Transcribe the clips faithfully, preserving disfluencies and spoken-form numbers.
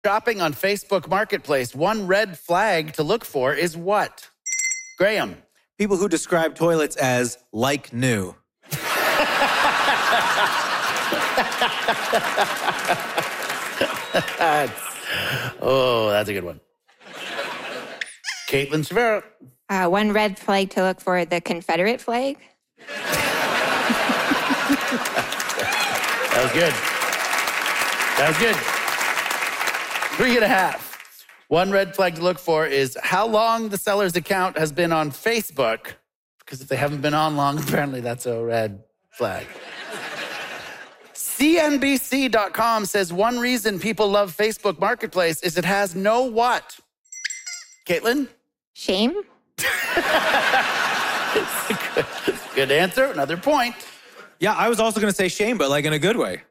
Shopping on Facebook Marketplace, one red flag to look for is what? Graham. People who describe toilets as like new. Oh, that's a good one. Caitlin Severa. Uh, one red flag to look for, the Confederate flag. That was good. That was good. Three and a half. One red flag to look for is how long the seller's account has been on Facebook. Because if they haven't been on long, apparently that's a red flag. C N B C dot com says one reason people love Facebook Marketplace is it has no what? Caitlin? Shame. good, good answer. Another point. Yeah, I was also going to say shame, but like in a good way.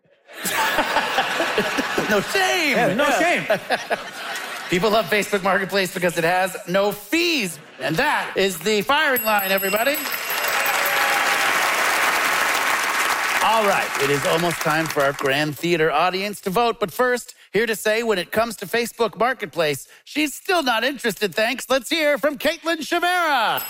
No shame. Yeah, no shame. People love Facebook Marketplace because it has no fees. And that is the firing line, everybody. All right, it is almost time for our Grand Theater audience to vote. But first, here to say when it comes to Facebook Marketplace, she's still not interested, thanks. Let's hear from Caitlin Severa.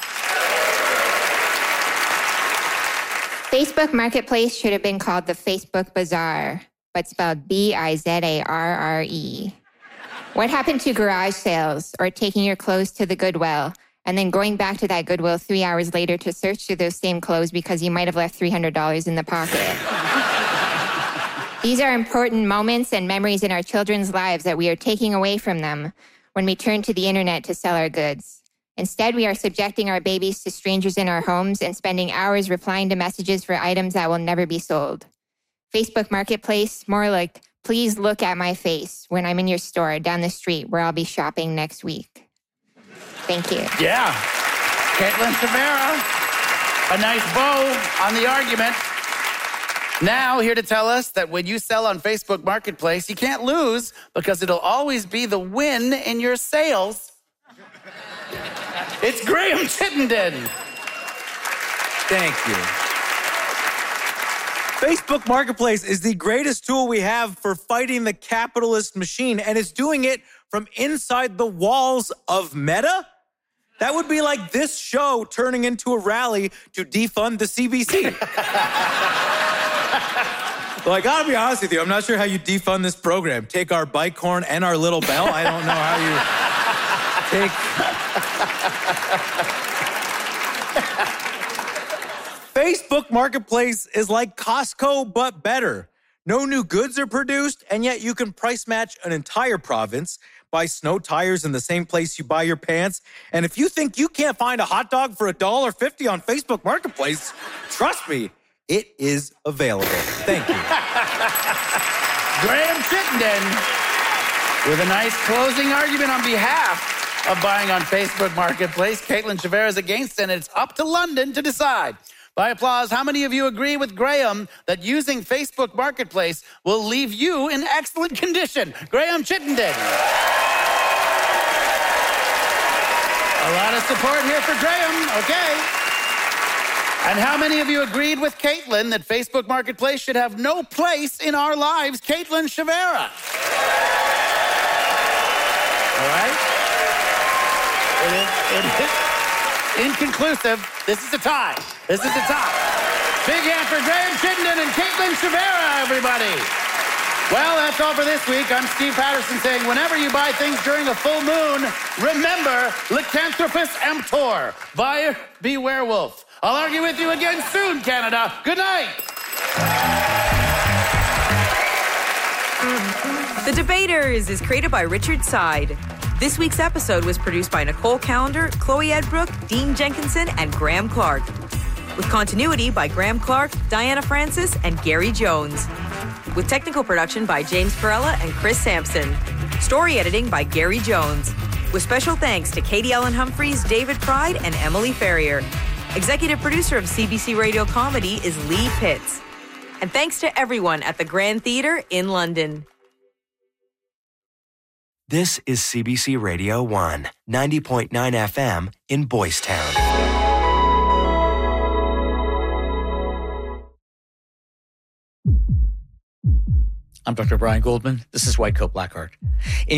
Facebook Marketplace should have been called the Facebook Bazaar, but spelled B I Z A R R E. What happened to garage sales or taking your clothes to the Goodwill and then going back to that Goodwill three hours later to search through those same clothes because you might have left three hundred dollars in the pocket? These are important moments and memories in our children's lives that we are taking away from them when we turn to the internet to sell our goods. Instead, we are subjecting our babies to strangers in our homes and spending hours replying to messages for items that will never be sold. Facebook Marketplace, more like, please look at my face when I'm in your store down the street where I'll be shopping next week. Thank you. Yeah. Caitlin Severa, a nice bow on the argument. Now, here to tell us that when you sell on Facebook Marketplace, you can't lose because it'll always be the win in your sales. It's Graham Chittenden. Thank you. Facebook Marketplace is the greatest tool we have for fighting the capitalist machine, and it's doing it from inside the walls of Meta. That would be like this show turning into a rally to defund the C B C. Well, I gotta be honest with you, I'm not sure how you defund this program. Take our bike horn and our little bell? I don't know how you take... Facebook Marketplace is like Costco, but better. No new goods are produced, and yet you can price match an entire province, buy snow tires in the same place you buy your pants, and if you think you can't find a hot dog for one dollar fifty on Facebook Marketplace, trust me, it is available. Thank you. Graham Chittenden with a nice closing argument on behalf of buying on Facebook Marketplace. Caitlin Severa is against, and it's up to London to decide. By applause, how many of you agree with Graham that using Facebook Marketplace will leave you in excellent condition? Graham Chittenden. A lot of support here for Graham, okay. And how many of you agreed with Caitlin that Facebook Marketplace should have no place in our lives? Caitlin Severa. All right. It is, it is inconclusive. This is a tie. This is a tie. Big hand for Graham Chittenden and Caitlin Severa, everybody. Well, that's all for this week. I'm Steve Patterson saying whenever you buy things during a full moon, remember, lycanthropus emptor, buyer be werewolf. I'll argue with you again soon, Canada. Good night. The Debaters is created by Richard Side. This week's episode was produced by Nicole Callender, Chloe Edbrook, Dean Jenkinson, and Graham Clark. With continuity by Graham Clark, Diana Francis, and Gary Jones. With technical production by James Perella and Chris Sampson. Story editing by Gary Jones. With special thanks to Katie Ellen Humphreys, David Pride, and Emily Ferrier. Executive producer of C B C Radio Comedy is Lee Pitts. And thanks to everyone at the Grand Theatre in London. This is C B C Radio one, ninety point nine F M in Boys Town. I'm Doctor Brian Goldman. This is White Coat Black Heart. In